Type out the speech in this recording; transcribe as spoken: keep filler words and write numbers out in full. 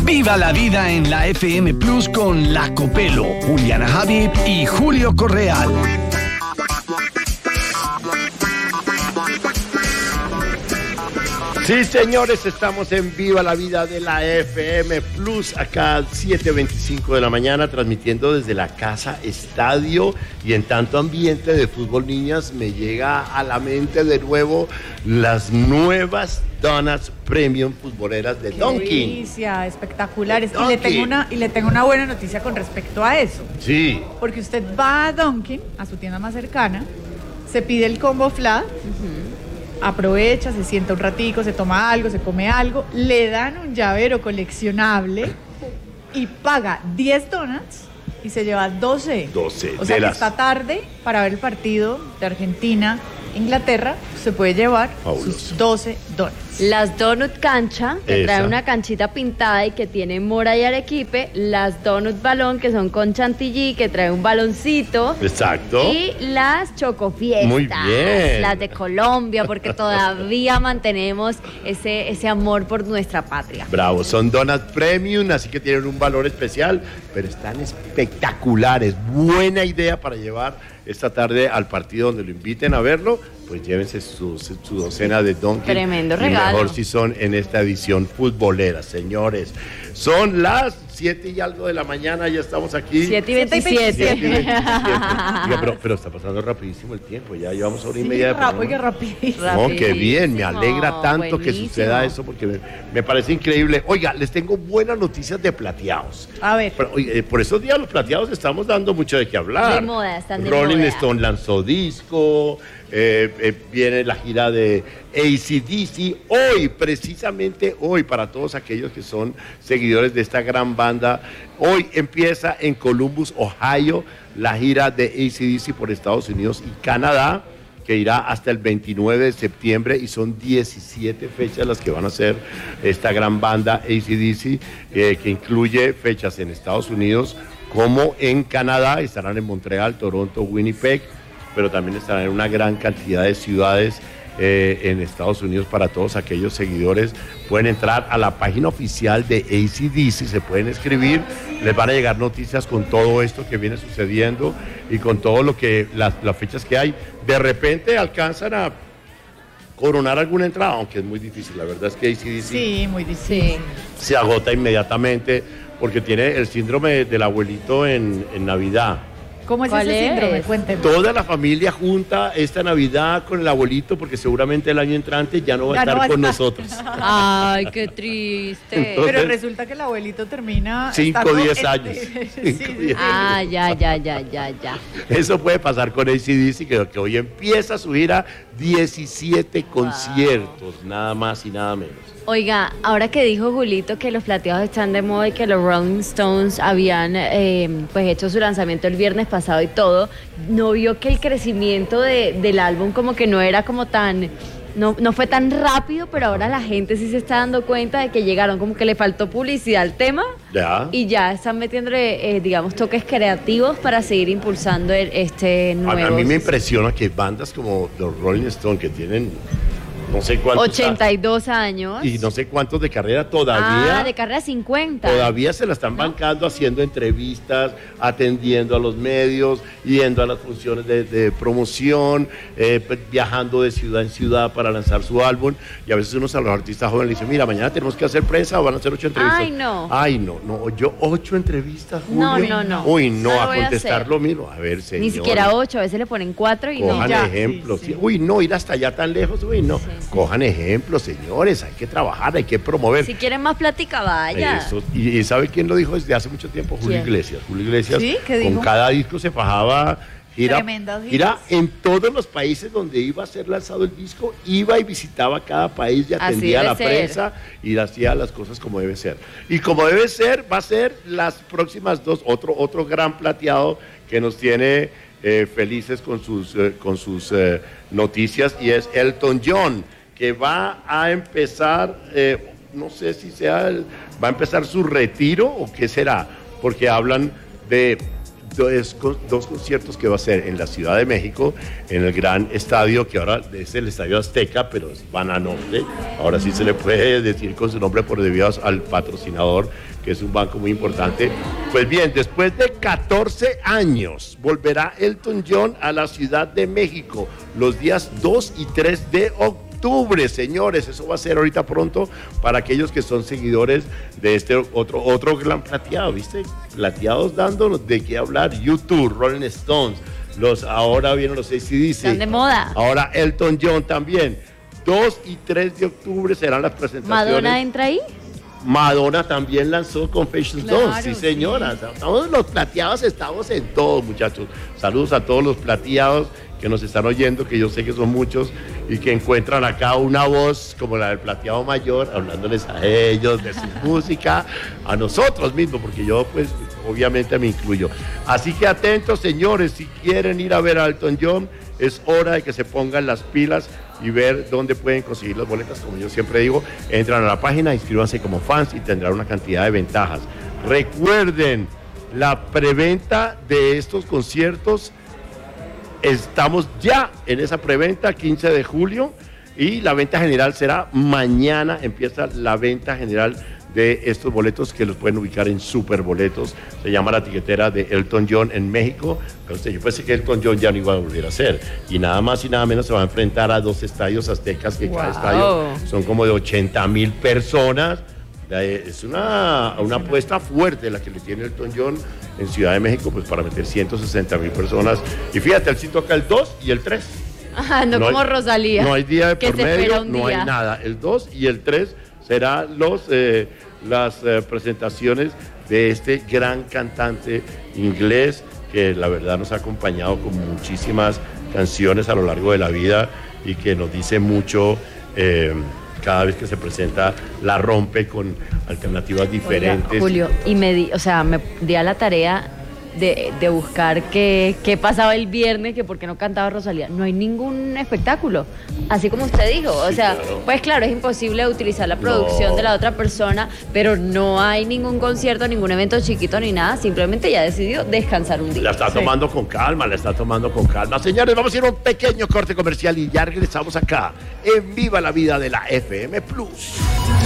Viva la vida en la F M Plus con La Copelo, Juliana Habib y Julio Correal. Sí, señores, estamos en Viva la Vida de la F M Plus, acá a siete veinticinco de la mañana, transmitiendo desde la Casa Estadio, y en tanto ambiente de fútbol, niñas, me llega a la mente de nuevo las nuevas donuts premium futboleras de Dunkin'. Qué delicia, espectaculares. De y, le Dunkin'. tengo una, y le tengo una buena noticia con respecto a eso. Sí. Porque usted va a Dunkin', a su tienda más cercana, se pide el combo flat, aprovecha, se sienta un ratico, se toma algo, se come algo, le dan un llavero coleccionable y paga diez donuts y se lleva doce. doce. O sea de que las... esta tarde, para ver el partido de Argentina, Inglaterra, se puede llevar Fabuloso. sus doce donuts. Las Donut Cancha, que Esa. trae una canchita pintada y que tiene mora y arequipe. Las Donut Balón, que son con chantilly, que trae un baloncito. Exacto. Y las Chocofiestas. Muy bien. Las de Colombia, porque todavía mantenemos ese, ese amor por nuestra patria. Bravo, son donuts premium, así que tienen un valor especial, pero están espectaculares. Buena idea para llevar esta tarde al partido donde lo inviten a verlo, pues llévense su, su docena de Dunkin'. Tremendo y regalo. Mejor si son en esta edición futbolera, señores. Son las siete y algo de la mañana, ya estamos aquí. siete y veintisiete. siete y veintisiete. Digo, pero, pero está pasando rapidísimo el tiempo, ya llevamos hora y Sí, media de rap- programa. oiga, rapidísimo. No, qué bien, me Rapidísimo, alegra tanto que buenísimo. suceda eso porque me, me parece increíble. Oiga, les tengo buenas noticias de plateados. A ver. Pero, oye, eh, por esos días los plateados estamos dando mucho de qué hablar. De moda, están de Rolling moda. Stone lanzó disco, eh, eh, viene la gira de A C D C. Hoy, precisamente hoy, para todos aquellos que son seguidores de esta gran banda, hoy empieza en Columbus, Ohio, la gira de A C D C por Estados Unidos y Canadá, que irá hasta el veintinueve de septiembre, y son diecisiete fechas las que van a hacer esta gran banda A C D C, eh, que incluye fechas en Estados Unidos como en Canadá. Estarán en Montreal, Toronto, Winnipeg, pero también estarán en una gran cantidad de ciudades eh, en Estados Unidos. Para todos aquellos seguidores, pueden entrar a la página oficial de A C D C, se pueden escribir, les van a llegar noticias con todo esto que viene sucediendo y con todo lo que, las, las fechas que hay. De repente alcanzan a coronar alguna entrada, aunque es muy difícil. La verdad es que A C D C Sí, muy difícil. se agota inmediatamente porque tiene el síndrome del abuelito en, en Navidad. ¿Cómo es ¿Cuál ese es? síndrome? Cuénteme. Toda la familia junta esta Navidad con el abuelito porque seguramente el año entrante ya no va a Ya estar no va a con estar. nosotros. Ay, qué triste. Entonces- Pero resulta que el abuelito termina... Cinco, estando diez en- años. Sí, Cinco, sí, diez. sí. Ah, ya, ya, ya, ya, ya. Eso puede pasar con A C D C, que, que hoy empieza su gira, diecisiete conciertos, nada más y nada menos. Oiga, ahora que dijo Julito que los plateados están de moda y que los Rolling Stones habían eh, pues hecho su lanzamiento el viernes pasado y todo, ¿no vio que el crecimiento de, del álbum como que no era como tan... No, no fue tan rápido, pero ahora la gente sí se está dando cuenta de que llegaron, como que le faltó publicidad al tema ¿Ya? y ya están metiéndole, eh, digamos, toques creativos para seguir impulsando el- este A, nuevo... a mí me impresiona que bandas como los Rolling Stones, que tienen no sé cuántos ochenta y dos años. y no sé cuántos de carrera todavía, Ah, de carrera cincuenta. todavía se la están bancando, haciendo entrevistas, atendiendo a los medios, yendo a las funciones de, de promoción, eh, pues, viajando de ciudad en ciudad para lanzar su álbum. Y a veces uno a los artistas jóvenes le dice, mira, mañana tenemos que hacer prensa o van a hacer ocho entrevistas. Ay, no. Ay, no, no, yo ocho entrevistas, Julio. No, no, no. Uy, no, No lo a voy a contestar hacer. lo mismo. A ver, señor. Ni siquiera ocho, a veces le ponen cuatro y Cojan no. ya. ejemplos. Sí, sí. Uy, no, ir hasta allá tan lejos. Uy, no. Sí, sí. Cojan ejemplos, señores. Hay que trabajar, hay que promover. Si quieren más plática, vaya. Eso. Y, y ¿sabe quién lo dijo desde hace mucho tiempo? Julio ¿Quién? Iglesias. Julio Iglesias, ¿Sí? ¿Qué con dijo? cada disco se fajaba gira, Tremendas gira giras. en todos los países donde iba a ser lanzado el disco, iba y visitaba cada país y Así atendía a debe la ser. prensa y hacía las cosas como debe ser. Y como debe ser, va a ser las próximas dos, otro, otro gran plateado que nos tiene eh, felices con sus, eh, con sus eh, noticias, y es Elton John, que va a empezar, eh, no sé si sea, el- va a empezar su retiro o qué será, porque hablan de dos, dos conciertos que va a hacer en la Ciudad de México, en el gran estadio, que ahora es el Estadio Azteca, pero es Banorte. Ahora sí se le puede decir con su nombre por debido al patrocinador, que es un banco muy importante. Pues bien, después de catorce años, volverá Elton John a la Ciudad de México los días dos y tres de octubre, señores. Eso va a ser ahorita pronto para aquellos que son seguidores de este otro, otro gran plateado, ¿viste? Plateados dándonos de qué hablar. YouTube, Rolling Stones, los, ahora vienen los A C D C. Están de moda. Ahora Elton John también. dos y tres de octubre serán las presentaciones. ¿Madonna entra ahí? Madonna también lanzó Confessions Claro, dos, sí señora. Sí. Estamos los plateados, estamos en todo, muchachos. Saludos a todos los plateados que nos están oyendo, que yo sé que son muchos y que encuentran acá una voz como la del plateado mayor, hablándoles a ellos de su música, a nosotros mismos, porque yo pues obviamente me incluyo. Así que atentos, señores, si quieren ir a ver a Elton John, es hora de que se pongan las pilas y ver dónde pueden conseguir las boletas. Como yo siempre digo, entran a la página, inscríbanse como fans y tendrán una cantidad de ventajas. Recuerden, la preventa de estos conciertos, estamos ya en esa preventa, quince de julio, y la venta general será mañana. Empieza la venta general de estos boletos, que los pueden ubicar en Superboletos. Se llama la tiquetera de Elton John en México. Entonces, yo pensé que Elton John ya no iba a volver a hacer. Y nada más y nada menos se va a enfrentar a dos estadios aztecas, que wow. Cada estadio son como de ochenta mil personas. Es una, una apuesta fuerte la que le tiene Elton John en Ciudad de México, pues para meter ciento sesenta mil personas. Y fíjate, él sí toca el dos y el tres. Ajá, no, no como hay, Rosalía. No hay día de por medio, no hay nada. El dos y el tres serán los, eh, las eh, presentaciones de este gran cantante inglés, que la verdad nos ha acompañado con muchísimas canciones a lo largo de la vida y que nos dice mucho. Eh, cada vez que se presenta, la rompe con alternativas diferentes. Oiga, Julio, y me di, o sea, me di a la tarea de, de buscar qué, qué pasaba el viernes, que por qué no cantaba Rosalía. No hay ningún espectáculo, así como usted dijo. O sí, sea, claro. Pues claro, es imposible utilizar la producción no. de la otra persona, pero no hay ningún concierto, ningún evento chiquito ni nada. Simplemente ya decidió descansar un día. La está sí. tomando con calma, la está tomando con calma. Señores, vamos a ir a un pequeño corte comercial y ya regresamos acá en Viva la Vida de la F M Plus.